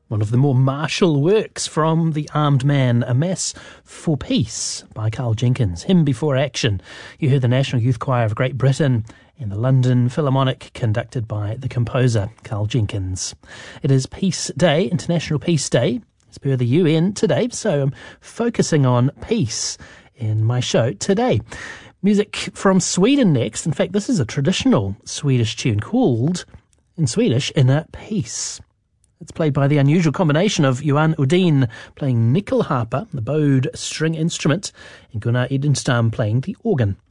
one of the more martial works from the armed man, A Mass for Peace by Carl Jenkins, Hymn Before Action. You heard the National Youth Choir of Great Britain and the London Philharmonic, conducted by the composer Carl Jenkins. It is Peace Day, International Peace Day, as per the UN today, so I'm focusing on peace in my show today. Music from Sweden next. In fact, this is a traditional Swedish tune called, in Swedish, Inner Peace. It's played by the unusual combination of Johan Udin playing nyckelharpa, the bowed string instrument, and Gunnar Edenstam playing the organ.